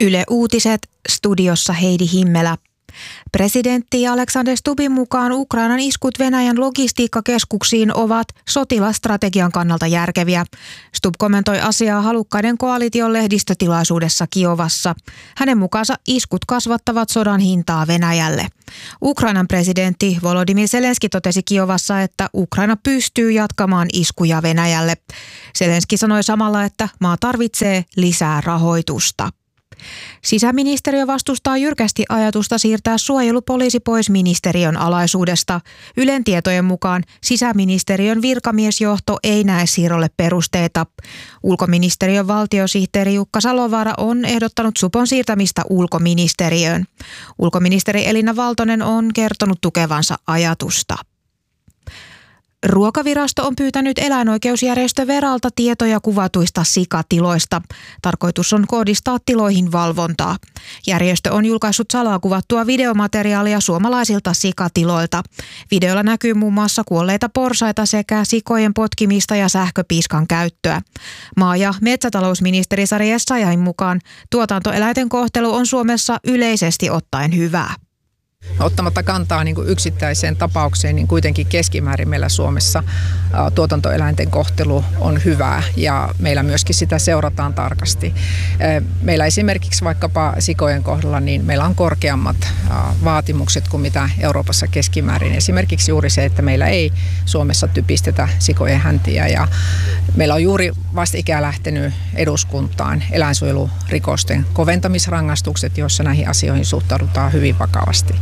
Yle Uutiset, studiossa Heidi Himmelä. Presidentti Alexander Stubbin mukaan Ukrainan iskut Venäjän logistiikkakeskuksiin ovat sotilasstrategian kannalta järkeviä. Stubb kommentoi asiaa halukkaiden koalition lehdistötilaisuudessa Kiovassa. Hänen mukaansa iskut kasvattavat sodan hintaa Venäjälle. Ukrainan presidentti Volodymyr Zelenski totesi Kiovassa, että Ukraina pystyy jatkamaan iskuja Venäjälle. Zelenski sanoi samalla, että maa tarvitsee lisää rahoitusta. Sisäministeriö vastustaa jyrkästi ajatusta siirtää suojelupoliisi pois ministeriön alaisuudesta. Ylen tietojen mukaan sisäministeriön virkamiesjohto ei näe siirrolle perusteita. Ulkoministeriön valtiosihteeri Jukka Salovaara on ehdottanut supon siirtämistä ulkoministeriöön. Ulkoministeri Elina Valtonen on kertonut tukevansa ajatusta. Ruokavirasto on pyytänyt eläinoikeusjärjestö Veralta tietoja kuvatuista sikatiloista. Tarkoitus on kohdistaa tiloihin valvontaa. Järjestö on julkaissut salaa kuvattua videomateriaalia suomalaisilta sikatiloilta. Videolla näkyy muun muassa kuolleita porsaita sekä sikojen potkimista ja sähköpiiskan käyttöä. Maa- ja metsätalousministeri Sari Essayahin mukaan tuotantoeläinten kohtelu on Suomessa yleisesti ottaen hyvää. Ottamatta kantaa niin kuin yksittäiseen tapaukseen, niin kuitenkin keskimäärin meillä Suomessa tuotantoeläinten kohtelu on hyvää ja meillä myöskin sitä seurataan tarkasti. Meillä esimerkiksi vaikkapa sikojen kohdalla, niin meillä on korkeammat vaatimukset kuin mitä Euroopassa keskimäärin. Esimerkiksi juuri se, että meillä ei Suomessa typistetä sikojen häntiä ja meillä on juuri vastikään lähtenyt eduskuntaan eläinsuojelurikosten koventamisrangaistukset, joissa näihin asioihin suhtaudutaan hyvin vakavasti.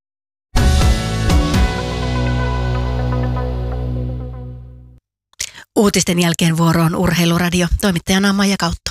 Uutisten jälkeen vuoroon Urheiluradio. Toimittajana Maija Kautto.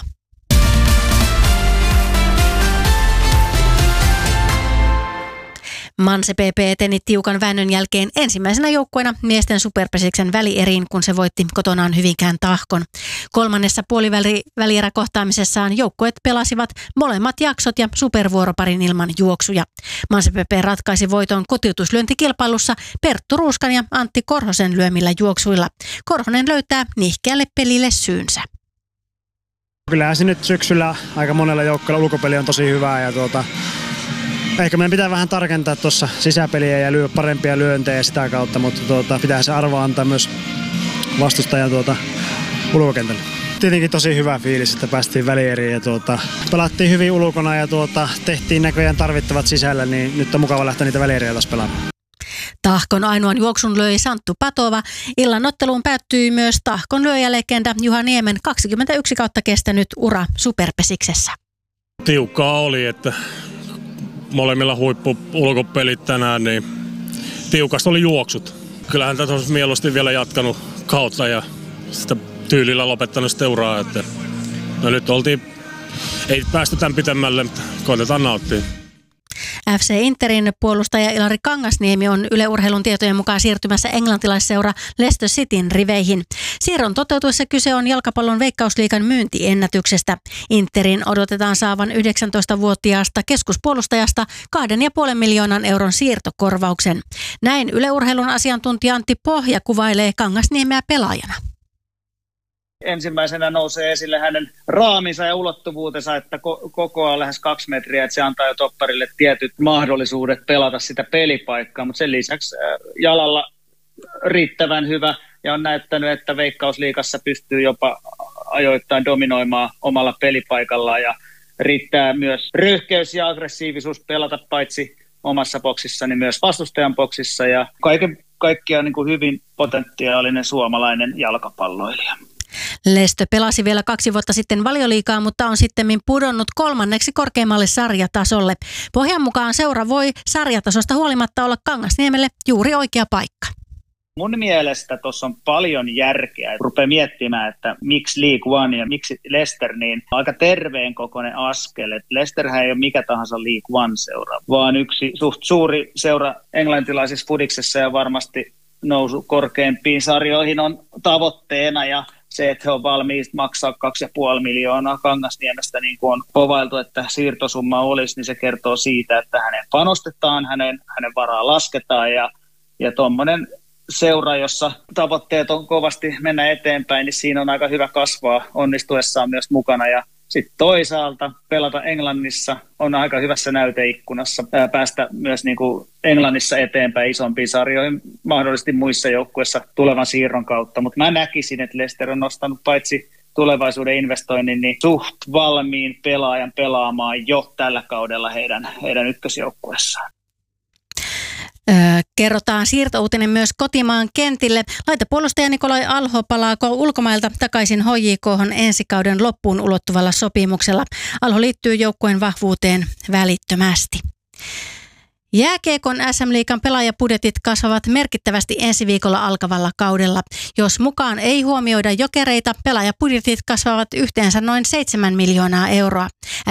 Manse PP eteni tiukan väännön jälkeen ensimmäisenä joukkueena miesten superpesiksen välieriin, kun se voitti kotonaan Hyvinkään Tahkon. Kolmannessa puolivälieräkohtaamisessaan joukkueet pelasivat molemmat jaksot ja supervuoroparin ilman juoksuja. Manse PP ratkaisi voiton kotiutuslyöntikilpailussa Perttu Ruuskan ja Antti Korhosen lyömillä juoksuilla. Korhonen löytää nihkeälle pelille syynsä. Kyllähän se nyt syksyllä aika monella joukkueella ulkopeli on tosi hyvää ja ehkä meidän pitää vähän tarkentaa tuossa sisäpeliä ja lyödä parempia lyöntejä sitä kautta, mutta pitää se arvo antaa myös vastustajan ulkokentälle. Tietenkin tosi hyvä fiilis, että päästiin välieriin ja pelattiin hyvin ulkona ja tehtiin näköjään tarvittavat sisällä, niin nyt on mukava lähteä niitä välieriä taas pelaamaan. Tahkon ainoan juoksun löi Santtu Patova. Illan otteluun päättyi myös Tahkon lyöjälegenda Juha Niemen 21 kautta kestänyt ura superpesiksessä. Tiukkaa oli, että molemmilla huippu-ulkopelit tänään, niin tiukasta oli juoksut. Kyllähän tätä olisi mieluusti vielä jatkanut kautta ja sitä tyylillä lopettanut sitä uraa. Että nyt ei päästy tämän pitemmälle, mutta koitetaan nauttia. FC Interin puolustaja Ilari Kangasniemi on Yle Urheilun tietojen mukaan siirtymässä englantilaisseura Leicester Cityn riveihin. Siirron toteutuessa kyse on jalkapallon Veikkausliigan myyntiennätyksestä. Interin odotetaan saavan 19-vuotiaasta keskuspuolustajasta 2,5 miljoonan euron siirtokorvauksen. Näin Yle Urheilun asiantuntija Antti Pohja kuvailee Kangasniemeä pelaajana. Ensimmäisenä nousee esille hänen raaminsa ja ulottuvuutensa, että koko on lähes 2 metriä, että se antaa jo topparille tietyt mahdollisuudet pelata sitä pelipaikkaa, mutta sen lisäksi jalalla riittävän hyvä ja on näyttänyt, että Veikkausliigassa pystyy jopa ajoittain dominoimaan omalla pelipaikallaan ja riittää myös röyhkeys ja aggressiivisuus pelata paitsi omassa boksissa, niin myös vastustajan boksissa ja kaikkiaan niin kuin hyvin potentiaalinen suomalainen jalkapalloilija. Leicester pelasi vielä 2 vuotta sitten Valioliigaa, mutta on sittemmin pudonnut 3. korkeammalle sarjatasolle. Pohjan mukaan seura voi sarjatasosta huolimatta olla Kangasniemelle juuri oikea paikka. Mun mielestä tuossa on paljon järkeä. Rupeaa miettimään, että miksi League One ja miksi Leicester, niin aika terveen kokoinen askel. Et Leicesterhän ei ole mikä tahansa League One-seura, vaan yksi suht suuri seura englantilaisessa fudiksessa ja varmasti nousu korkeimpiin sarjoihin on tavoitteena ja se, että he on valmiit maksaa 2,5 miljoonaa Kangasniemestä, niin kuin on povailtu, että siirtosumma olisi, niin se kertoo siitä, että hänen panostetaan, hänen varaa lasketaan ja tuommoinen seura, jossa tavoitteet on kovasti mennä eteenpäin, niin siinä on aika hyvä kasvaa onnistuessaan myös mukana ja Sitten toisaalta pelata Englannissa on aika hyvässä näyteikkunassa, päästä myös niin kuin Englannissa eteenpäin isompiin sarjoihin, mahdollisesti muissa joukkueissa tulevan siirron kautta. Mutta mä näkisin, että Leicester on nostanut paitsi tulevaisuuden investoinnin, niin suht valmiin pelaajan pelaamaan jo tällä kaudella heidän ykkösjoukkueessaan. Kerrotaan siirtouutinen myös kotimaan kentille. Laitapuolustaja Nikolai Alho palaako ulkomailta takaisin HJK:hon ensi kauden loppuun ulottuvalla sopimuksella. Alho liittyy joukkueen vahvuuteen välittömästi. Jääkiekon SM-liigan pelaajapudjetit kasvavat merkittävästi ensi viikolla alkavalla kaudella. Jos mukaan ei huomioida Jokereita, pelaajapudjetit kasvavat yhteensä noin 7 miljoonaa euroa.